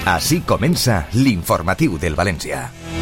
Així comença l'informatiu del València.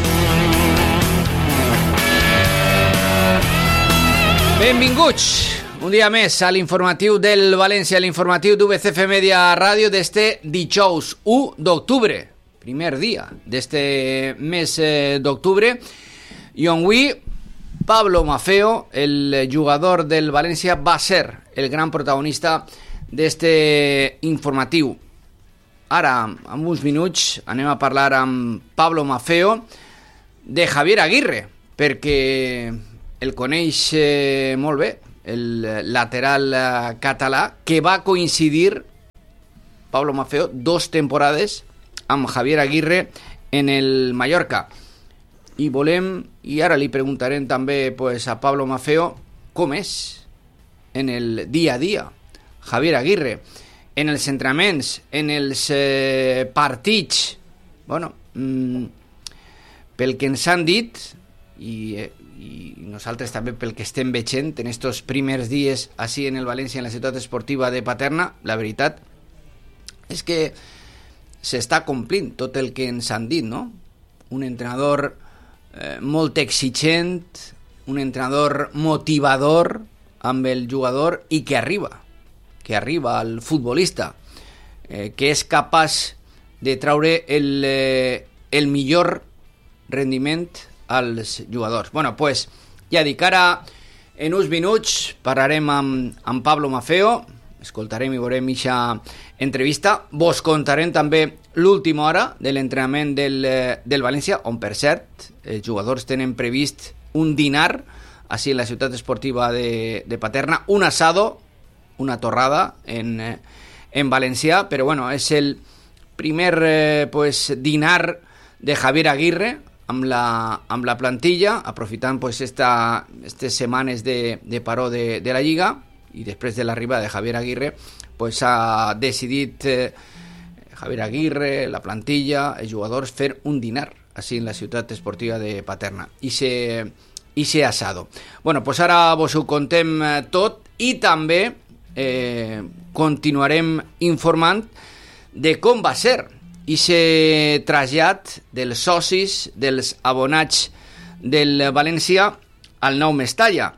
Benvinguts un dia més a l'informatiu del València, l'informatiu d'UBCF Media Ràdio d'este dijous 1 d'octubre, primer dia d'este mes d'octubre, i on avui Pablo Maffeo, el jugador del València, va ser el gran protagonista d'este informatiu. Ara, en uns minuts, anem a parlar amb Pablo Maffeo de Javier Aguirre, perquè el coneix molt bé, el lateral català, que va coincidir, Pablo Maffeo, 2 temporades amb Javier Aguirre en el Mallorca. I ara li preguntarem també a Pablo Maffeo com és en el dia a dia Javier Aguirre, en els entrenaments, en els partits. Pel que ens han dit, i nosaltres també pel que estem veient en estos primers dies així en el València, en la ciutat esportiva de Paterna, la veritat és que s'està complint tot el que ens han dit, no? Un entrenador molt exigent, un entrenador motivador amb el jugador i que arriba al futbolista, que és capaç de traure el millor rendiment als jugadors. Ja dic, ara en uns minuts parlarem amb Pablo Maffeo, escoltarem i veurem aquesta entrevista, vos contarem també l'última hora de l'entrenament del València, on per cert els jugadors tenen previst un dinar així en la ciutat esportiva de Paterna, un asado, una torrada en valencià, però és el primer dinar de Javier Aguirre amb la plantilla, aprofitant aquestes setmanes de paró de la Lliga, i després de l'arribada de Javier Aguirre ha decidit Javier Aguirre, la plantilla, els jugadors, fer un dinar així en la ciutat esportiva de Paterna i ser asado. Ara vos ho contem tot i també continuarem informant de com va ser aquest trasllat dels socis, dels abonats del València al nou Mestalla.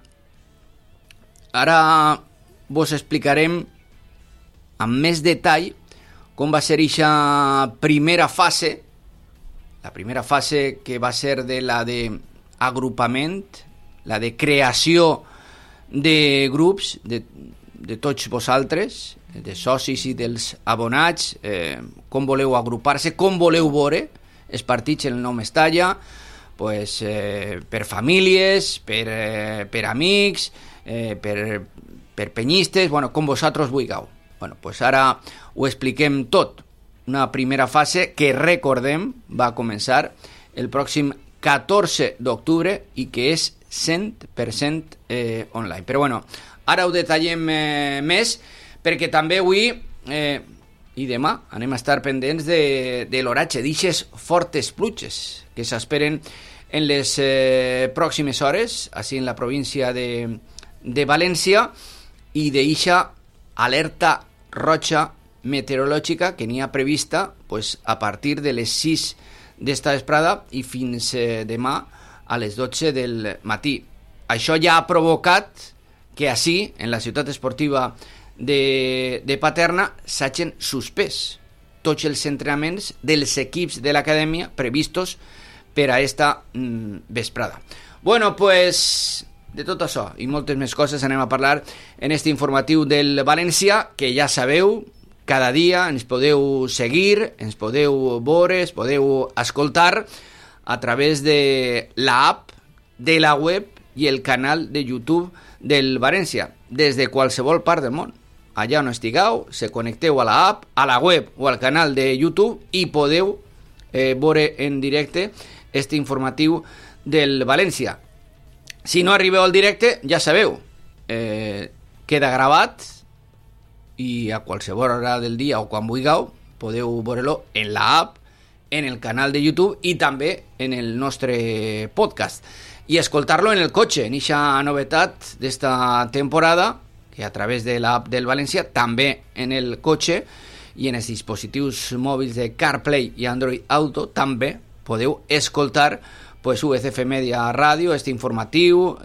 Ara vos explicarem amb més detall com va ser aquesta primera fase, la primera fase que va ser de la d'agrupament, la de creació de grups, de tots vosaltres, de socis i dels abonats, com voleu agrupar-se, com voleu veure els partits en el nou Mestalla, per famílies, per amics, per penyistes, com vosaltres vulgueu. Ara ho expliquem tot. Una primera fase que, recordem, va començar el pròxim 14 d'octubre i que és 100% online. Però ara ho detallem més, perquè també avui i demà anem a estar pendents de l'oratge d'ixes fortes pluges que s'esperen en les pròximes hores, així en la província de València, i d'eixa alerta roja meteorològica que n'hi ha prevista a partir de les 6 d'esta vesprada i fins demà a les 12 del matí. Això ja ha provocat que així, en la ciutat esportiva de Paterna, s'hagin suspès tots els entrenaments dels equips de l'acadèmia previstos per a esta vesprada. De tot això i moltes més coses anem a parlar en este informatiu del València, que ja sabeu, cada dia ens podeu seguir, ens podeu veure, ens podeu escoltar a través de l'app, de la web i el canal de YouTube del València, des de qualsevol part del món. Allà on estigueu, se connecteu a l'app, a la web o al canal de YouTube i podeu veure en directe este informatiu del València. Si no arribeu al directe, ja sabeu, queda gravat i a qualsevol hora del dia o quan vulgueu podeu veure-lo en l'app, en el canal de YouTube i també en el nostre podcast. I escoltar-lo en el cotxe, en aquesta novetat d'esta temporada, que a través de l'app del València, també en el cotxe, i en els dispositius mòbils de CarPlay i Android Auto també podeu escoltar pues, UCF Media Ràdio, este informatiu,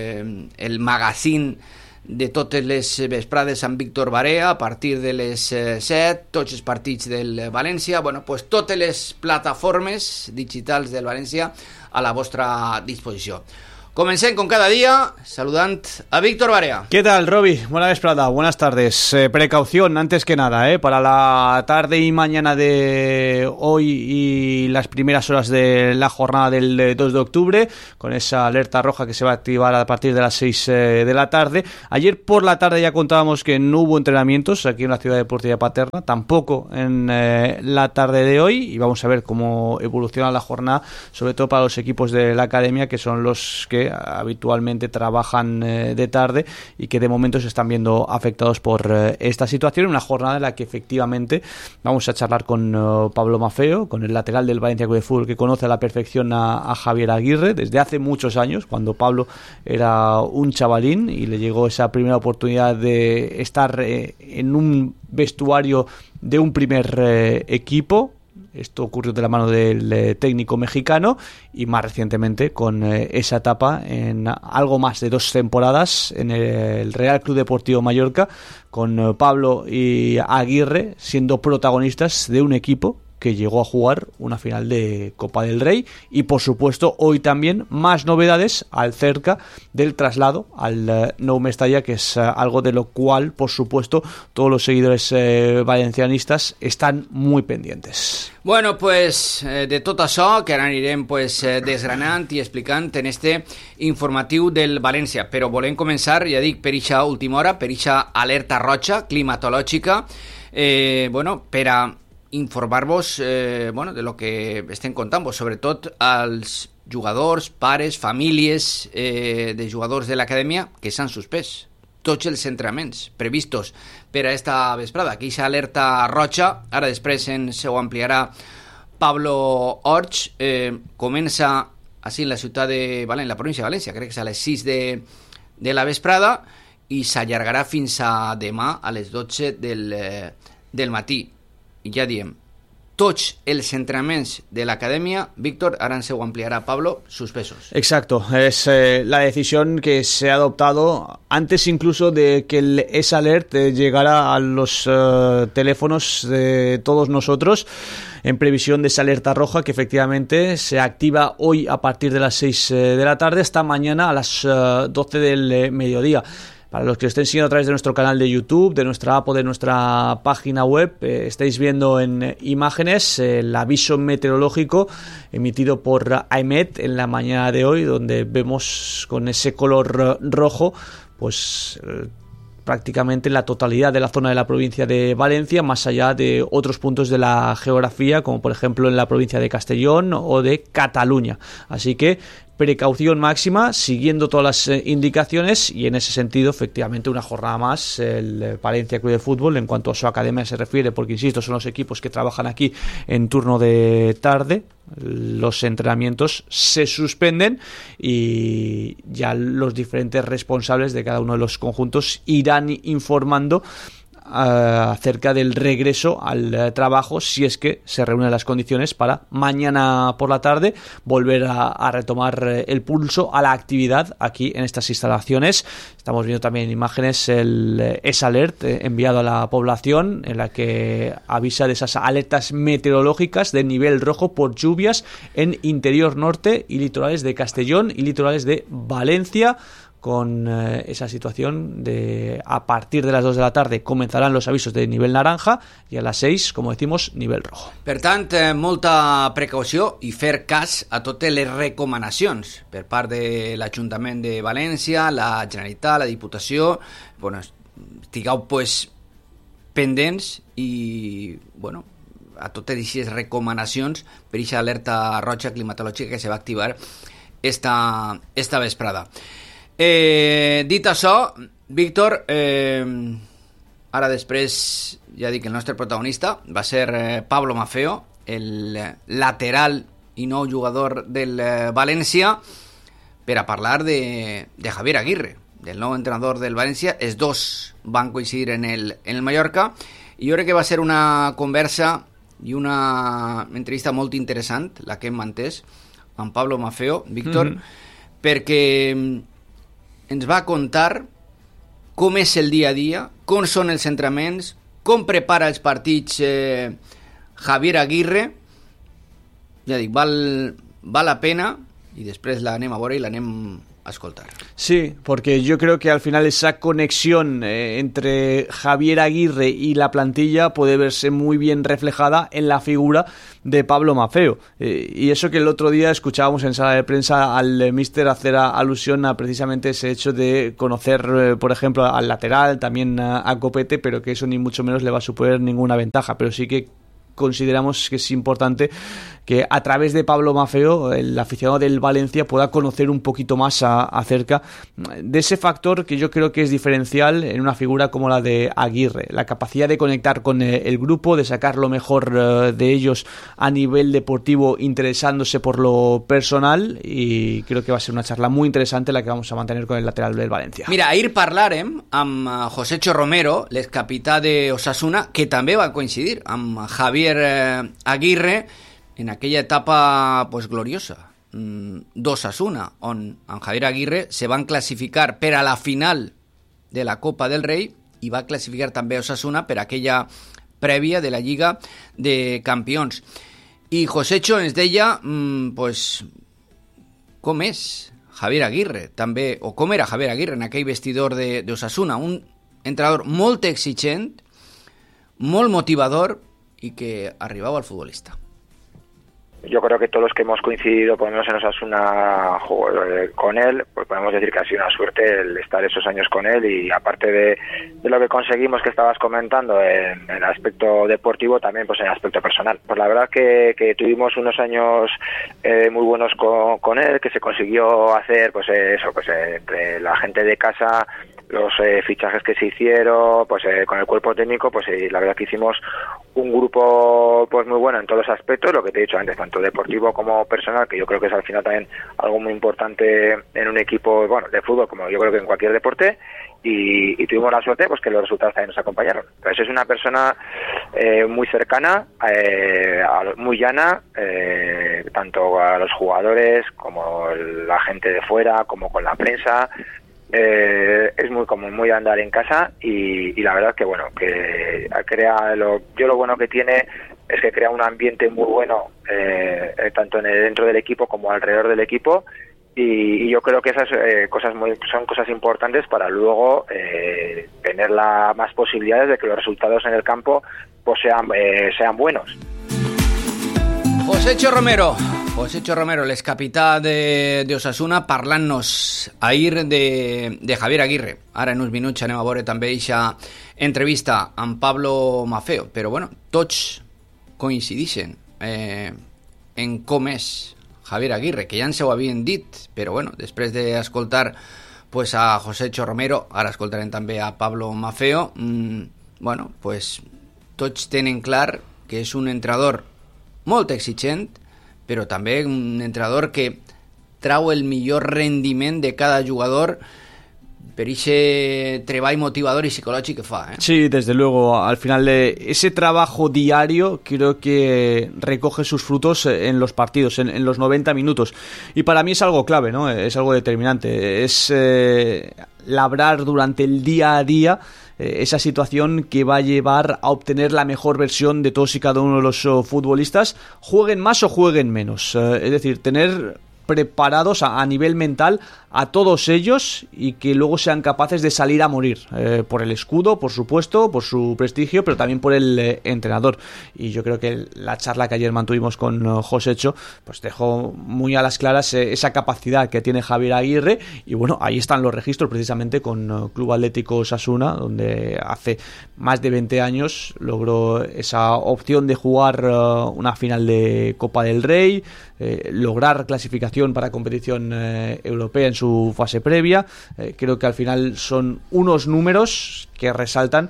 el magazín de totes les vesprades amb Víctor Barea a partir de les 7, tots els partits del València, bueno, pues totes les plataformes digitals del València a la vostra disposició. Comencem con cada día saludant a Víctor Barea. ¿Qué tal, Roby? Buena vesprada, buenas tardes. Precaución antes que nada, para la tarde y mañana de hoy y las primeras horas de la jornada del 2 de octubre, con esa alerta roja que se va a activar a partir de las 6 de la tarde. Ayer por la tarde ya contábamos que no hubo entrenamientos aquí en la Ciudad Deportiva Paterna, tampoco en la tarde de hoy, y vamos a ver cómo evoluciona la jornada, sobre todo para los equipos de la academia, que son los que habitualmente trabajan de tarde y que de momento se están viendo afectados por esta situación. Una jornada en la que efectivamente vamos a charlar con Pablo Maffeo, con el lateral del Valencia Club de Fútbol, que conoce a la perfección a Javier Aguirre desde hace muchos años, cuando Pablo era un chavalín y le llegó esa primera oportunidad de estar en un vestuario de un primer equipo. Esto ocurrió de la mano del técnico mexicano y más recientemente con esa etapa en algo más de 2 temporadas en el Real Club Deportivo Mallorca, con Pablo y Aguirre siendo protagonistas de un equipo que llegó a jugar una final de Copa del Rey. Y por supuesto hoy también más novedades acerca del traslado al Nou Mestalla, que es algo de lo cual por supuesto todos los seguidores valencianistas están muy pendientes. Bueno, pues de tot això que ara anirem pues, desgranant i explicant en este informatiu del València, però volem començar, ja dic, per eixa última hora, per eixa alerta roja climatològica, bueno, per a informar-vos bueno, de lo que estem contant-vos, sobretot als jugadors, pares, famílies de jugadors de l'acadèmia que s'han suspès tots els entrenaments previstos per a esta vesprada. Aquí aquesta alerta roja, ara després ens ho ampliarà Pablo Orch, comença així en la ciutat de València, la província de València, crec que és a les 6 de la vesprada i s'allargarà fins a demà a les 12 del matí. I ja diem, tots els entrenamientos de la academia, Víctor, ahora se lo ampliará Pablo, suspensos. Exacto, es la decisión que se ha adoptado antes incluso de que esa alert llegara a los teléfonos de todos nosotros, en previsión de esa alerta roja que efectivamente se activa hoy a partir de las 6 de la tarde hasta mañana a las 12 del mediodía. Para los que estén siguiendo a través de nuestro canal de YouTube, de nuestra app o de nuestra página web, estáis viendo en imágenes el aviso meteorológico emitido por AEMET en la mañana de hoy, donde vemos con ese color rojo pues prácticamente la totalidad de la zona de la provincia de Valencia, más allá de otros puntos de la geografía, como por ejemplo en la provincia de Castellón o de Cataluña. Así que precaución máxima, siguiendo todas las indicaciones, y en ese sentido efectivamente una jornada más el Valencia Club de Fútbol en cuanto a su academia se refiere, porque insisto, son los equipos que trabajan aquí en turno de tarde. Los entrenamientos se suspenden y ya los diferentes responsables de cada uno de los conjuntos irán informando acerca del regreso al trabajo, si es que se reúnen las condiciones para mañana por la tarde volver a retomar el pulso a la actividad aquí en estas instalaciones. Estamos viendo también imágenes el S-Alert enviado a la población, en la que avisa de esas alertas meteorológicas de nivel rojo por lluvias en interior norte y litorales de Castellón y litorales de Valencia. Con esa situación de a partir de las 2 de la tarde comenzarán los avisos de nivel naranja y a las 6, como decimos, nivel rojo. Per tant, molta precaució i fer cas a totes les recomanacions per part de l'Ajuntament de València, la Generalitat, la Diputació. Bueno, estigueu pues, pendents i bueno, a totes aquestes recomanacions per aquesta alerta roja climatològica que se va activar esta vesprada. Dit això, Víctor, ara després ja dic el nostre protagonista va ser Pablo Maffeo, el lateral i nou jugador del València, per a parlar de Javier Aguirre, del nou entrenador del València. Els dos van coincidir en el Mallorca I jo crec que va ser una conversa i una entrevista molt interessant, la que hem mantès amb Pablo Maffeo, Víctor, perquè ens va contar com és el dia a dia, com són els entrenaments, com prepara els partits Javier Aguirre. Ja dic, val la pena, y després la anem a veure i la anem a escoltar. Sí, porque yo creo que al final esa conexión entre Javier Aguirre y la plantilla puede verse muy bien reflejada en la figura de Pablo Maffeo. Y eso que el otro día escuchábamos en sala de prensa al míster hacer alusión a precisamente ese hecho de conocer, por ejemplo, al lateral, también a Copete, pero que eso ni mucho menos le va a suponer ninguna ventaja, pero sí que consideramos que es importante que a través de Pablo Maffeo el aficionado del Valencia pueda conocer un poquito más acerca de ese factor que yo creo que es diferencial en una figura como la de Aguirre, la capacidad de conectar con el grupo, de sacar lo mejor de ellos a nivel deportivo interesándose por lo personal, y creo que va a ser una charla muy interesante la que vamos a mantener con el lateral del Valencia. Mira, ahir parlarem amb Josecho Romero, l'excapità de Osasuna, que també va coincidir amb Javier Aguirre en aquella etapa pues gloriosa d'Osasuna, on amb Javier Aguirre se van classificar per a la final de la Copa del Rei i va classificar també Osasuna per aquella prèvia de la Lliga de Campions. I Josecho ens deia pues com és Javier Aguirre també, o com era Javier Aguirre en aquell vestidor d'Osasuna, un entrenador molt exigent, molt motivador y que arribaba al futbolista. Yo creo que todos los que hemos coincidido, por lo menos en Osasuna, con él, pues podemos decir que ha sido una suerte el estar esos años con él, y aparte de lo que conseguimos que estabas comentando en el aspecto deportivo, también pues en el aspecto personal. Pues la verdad que tuvimos unos años muy buenos con él, que se consiguió hacer pues eso, pues entre la gente de casa, los fichajes que se hicieron, pues con el cuerpo técnico, pues la verdad que hicimos un grupo pues muy bueno en todos los aspectos, lo que te he dicho antes, tanto deportivo como personal, que yo creo que es al final también algo muy importante en un equipo, bueno, de fútbol, como yo creo que en cualquier deporte, y tuvimos la suerte pues que los resultados también nos acompañaron. Entonces es una persona muy cercana, muy llana, tanto a los jugadores como la gente de fuera, como con la prensa. Es muy a andar en casa, y la verdad que bueno, que crea lo bueno que tiene es que crea un ambiente muy bueno, tanto dentro del equipo como alrededor del equipo, y yo creo que esas son cosas importantes para luego tener más posibilidades de que los resultados en el campo pues sean buenos. Josecho Romero, l'excapità d'Osasuna, parlant-nos ahir de Javier Aguirre. Ara en uns minuts anem a veure també aquesta entrevista amb Pablo Maffeo, però bueno, tots coincideixen en com és Javier Aguirre, que ja ens ho havien dit, però bueno, després d'escoltar pues, a Josecho Romero, ara escoltarem també a Pablo Maffeo, bueno, pues tots tenen clar que és un entrenador molt exigent, però també un entrenador que trau el millor rendiment de cada jugador per ese treball motivador y psicológico que fa. Sí, desde luego, al final ese trabajo diario creo que recoge sus frutos en los partidos, en los 90 minutos, y para mí es algo clave, ¿no? Es algo determinante, es labrar durante el día a día esa situación que va a llevar a obtener la mejor versión de todos y cada uno de los futbolistas, jueguen más o jueguen menos, es decir, tener preparados a nivel mental a todos ellos, y que luego sean capaces de salir a morir por el escudo, por supuesto, por su prestigio, pero también por el entrenador. Y yo creo que la charla que ayer mantuvimos con Josecho pues dejó muy a las claras esa capacidad que tiene Javier Aguirre, y bueno, ahí están los registros precisamente con Club Atlético Osasuna, donde hace más de 20 años logró esa opción de jugar una final de Copa del Rey, lograr clasificación para competición europea en su fase previa. Creo que al final son unos números que resaltan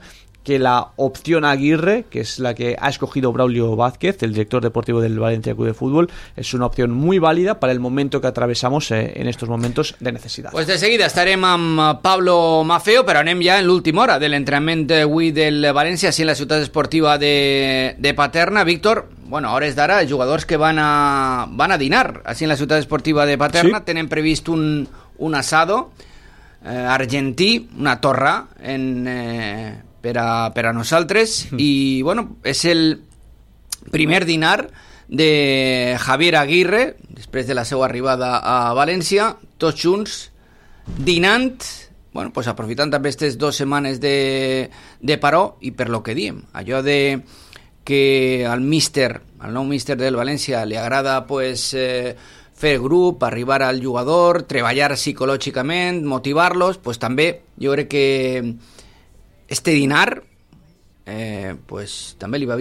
que la opción Aguirre, que es la que ha escogido Braulio Vázquez, el director deportivo del Valencia Club de Fútbol, es una opción muy válida para el momento que atravesamos en estos momentos de necesidad. Pues de seguida estarem amb Pablo Maffeo, però anem ja en l'última hora de l'entrenament d'avui del València, així en la ciutat esportiva de Paterna. Víctor, bueno, a hores d'ara, jugadors que van a dinar així en la ciutat esportiva de Paterna, sí. Tenen previst un asado argentí, una torra per a nosaltres, i bueno, és el primer dinar de Javier Aguirre després de la seva arribada a València, tots junts dinant, bueno, pues aprofitant també aquestes 2 setmanes de paró, i per lo que diem, allò de que al nou míster del València li agrada pues fer grup, arribar al jugador, treballar psicològicament, motivar-los, pues també jo crec que este dinar pues també li va